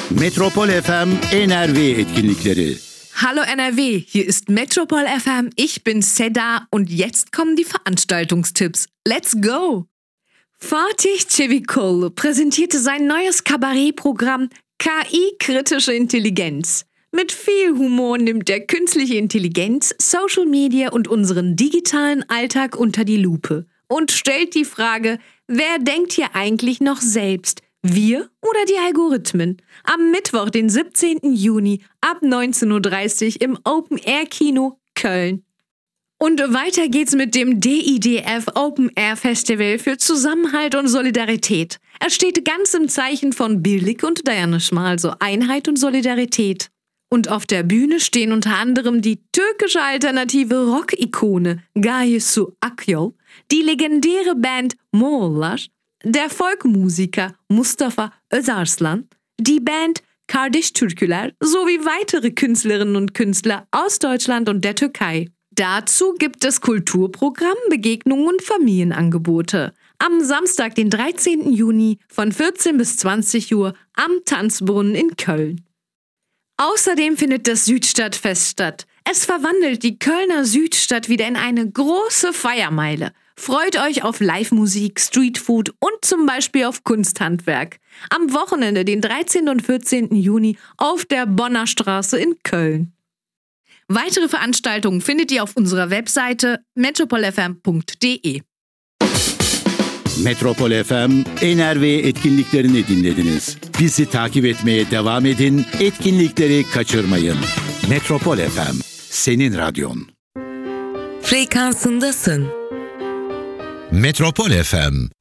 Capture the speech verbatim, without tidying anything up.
Metropol F M N R W Etkinlikleri. Hallo N R W, hier ist Metropol F M, ich bin Seda und jetzt kommen die Veranstaltungstipps. Let's go! Fatih Çevikoğlu präsentierte sein neues Kabarettprogramm K I-kritische Intelligenz. Mit viel Humor nimmt er künstliche Intelligenz, Social Media und unseren digitalen Alltag unter die Lupe und stellt die Frage, wer denkt hier eigentlich noch selbst? Wir oder die Algorithmen? Am Mittwoch, den siebzehnten Juni ab neunzehn Uhr dreißig im Open-Air-Kino Köln. Und weiter geht's mit dem D I D F Open Air Festival für Zusammenhalt und Solidarität. Er steht ganz im Zeichen von Birlik und Dayanışma, also Einheit und Solidarität. Und auf der Bühne stehen unter anderem die türkische alternative Rock-Ikone Gaye Su Akyol, die legendäre Band Moğollar, der Folkmusiker Mustafa Özarslan, die Band Kardeş Türküler sowie weitere Künstlerinnen und Künstler aus Deutschland und der Türkei. Dazu gibt es Kulturprogramm, Begegnungen und Familienangebote. Am Samstag, den dreizehnten Juni von vierzehn bis zwanzig Uhr am Tanzbrunnen in Köln. Außerdem findet das Südstadtfest statt. Es verwandelt die Kölner Südstadt wieder in eine große Feiermeile. Freut euch auf Live-Musik, Streetfood und zum Beispiel auf Kunsthandwerk. Am Wochenende, den dreizehnten und vierzehnten Juni auf der Bonner Straße in Köln. Weitere Veranstaltungen findet ihr auf unserer Webseite metropol f m punkt d e. Metropol F M N R W etkinliklerini dinlediniz. Bizi takip etmeye devam edin, etkinlikleri kaçırmayın. Metropol F M, senin radyon. Frekansındasın. Metropol F M